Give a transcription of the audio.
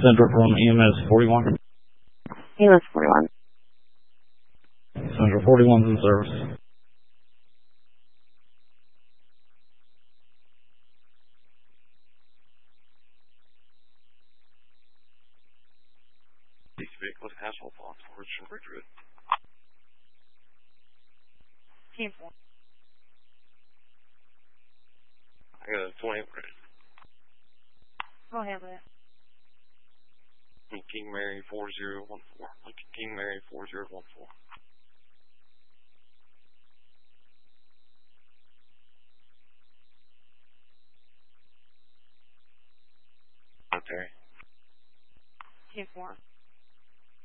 Center from EMS 41. EMS 41. Center 41's in service. These vehicles asphalt on forward short route. Team 4. I got a 20 ready. Go ahead with it. King Mary 4014. King Mary 4014. Okay. Team 4.